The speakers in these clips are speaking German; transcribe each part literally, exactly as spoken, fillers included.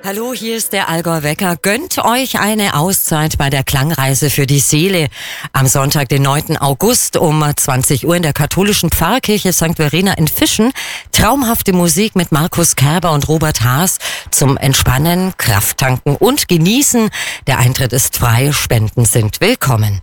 Hallo, hier ist der Allgäu Wecker. Gönnt euch eine Auszeit bei der Klangreise für die Seele. Am Sonntag, den neunten August um zwanzig Uhr in der katholischen Pfarrkirche Sankt Verena in Fischen. Traumhafte Musik mit Markus Kerber und Robert Haas zum Entspannen, Krafttanken und Genießen. Der Eintritt ist frei, Spenden sind willkommen.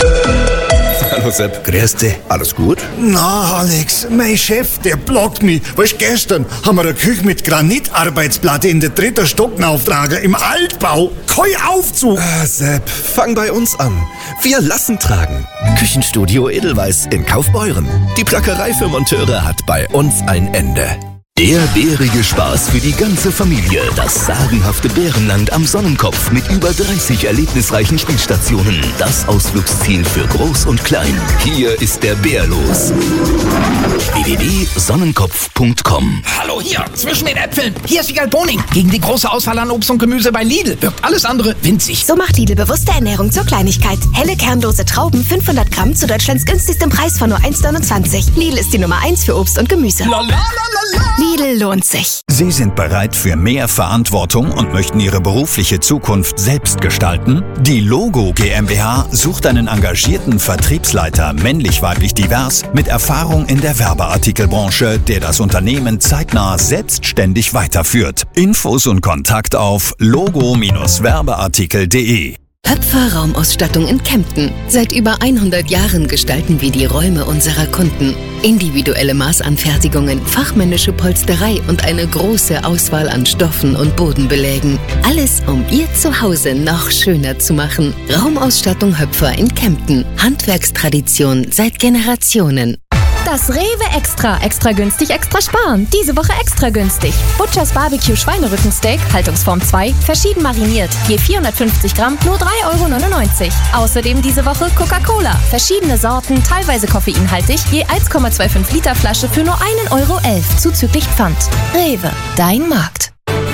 Hallo Sepp. Grüß dich. Alles gut? Na, Alex, mein Chef, der blockt mich. Weißt, gestern haben wir eine Küche mit Granitarbeitsplatte in der dritten Stock auftragen, im Altbau. Kein Aufzug. Ah, Sepp, fang bei uns an. Wir lassen tragen. Küchenstudio Edelweiss in Kaufbeuren. Die Plackerei für Monteure hat bei uns ein Ende. Der bärige Spaß für die ganze Familie. Das sagenhafte Bärenland am Sonnenkopf mit über dreißig erlebnisreichen Spielstationen. Das Ausflugsziel für Groß und Klein. Hier ist der Bär los. w w w punkt sonnenkopf punkt com. Hallo hier, zwischen den Äpfeln. Hier ist Wiegald Boning. Gegen die große Auswahl an Obst und Gemüse bei Lidl wirkt alles andere winzig. So macht Lidl bewusste Ernährung zur Kleinigkeit. Helle kernlose Trauben, fünfhundert Gramm zu Deutschlands günstigstem Preis von nur eins neunundzwanzig. Lidl ist die Nummer eins für Obst und Gemüse. Lidl lohnt sich. Sie sind bereit für mehr Verantwortung und möchten Ihre berufliche Zukunft selbst gestalten? Die Logo GmbH sucht einen engagierten Vertriebsleiter, männlich-weiblich divers, mit Erfahrung in der Werbeartikelbranche, der das Unternehmen zeitnah selbstständig weiterführt. Infos und Kontakt auf logo Bindestrich werbeartikel punkt de. Höpfer Raumausstattung in Kempten. Seit über hundert Jahren gestalten wir die Räume unserer Kunden. Individuelle Maßanfertigungen, fachmännische Polsterei und eine große Auswahl an Stoffen und Bodenbelägen. Alles, um Ihr Zuhause noch schöner zu machen. Raumausstattung Höpfer in Kempten. Handwerkstradition seit Generationen. Das Rewe Extra. Extra günstig, extra sparen. Diese Woche extra günstig. Butchers Barbecue Schweinerückensteak, Haltungsform zwei, verschieden mariniert. Je vierhundertfünfzig Gramm, nur drei Euro neunundneunzig. Außerdem diese Woche Coca-Cola. Verschiedene Sorten, teilweise koffeinhaltig, je eins Komma fünfundzwanzig Liter Flasche für nur ein Euro elf, zuzüglich Pfand. Rewe, dein Markt.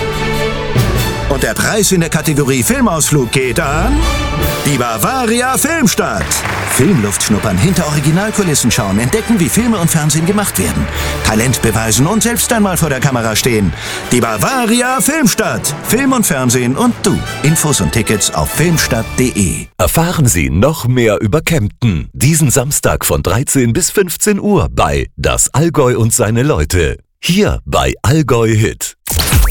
Und der Preis in der Kategorie Filmausflug geht an die Bavaria Filmstadt. Filmluft schnuppern, hinter Originalkulissen schauen, entdecken, wie Filme und Fernsehen gemacht werden. Talent beweisen und selbst einmal vor der Kamera stehen. Die Bavaria Filmstadt. Film und Fernsehen und du. Infos und Tickets auf filmstadt punkt de. Erfahren Sie noch mehr über Kempten. Diesen Samstag von dreizehn bis fünfzehn Uhr bei Das Allgäu und seine Leute. Hier bei Allgäu Hit.